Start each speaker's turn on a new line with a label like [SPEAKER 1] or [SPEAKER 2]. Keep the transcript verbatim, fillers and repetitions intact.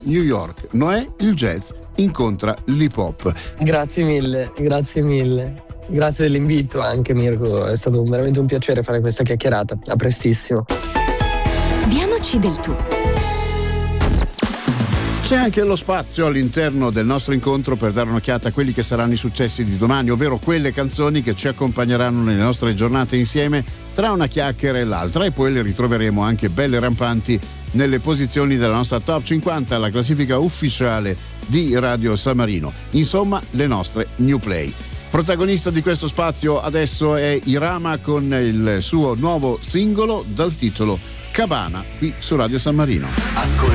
[SPEAKER 1] New York. Noè, il jazz incontra l'hip hop.
[SPEAKER 2] Grazie mille, grazie mille. Grazie dell'invito anche, Mirko, è stato veramente un piacere fare questa chiacchierata. A prestissimo.
[SPEAKER 3] Diamoci del tu.
[SPEAKER 1] C'è anche lo spazio all'interno del nostro incontro per dare un'occhiata a quelli che saranno i successi di domani, ovvero quelle canzoni che ci accompagneranno nelle nostre giornate insieme tra una chiacchiera e l'altra, e poi le ritroveremo anche belle rampanti nelle posizioni della nostra Top cinquanta, la classifica ufficiale di Radio San Marino. Insomma, le nostre New Play. Protagonista di questo spazio adesso è Irama con il suo nuovo singolo dal titolo Cabana, qui su Radio San Marino.